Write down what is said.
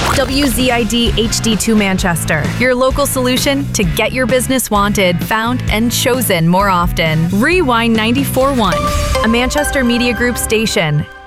WZID HD2 Manchester, your local solution to get your business wanted, found, and chosen more often. Rewind 94.1, a Manchester Media Group station.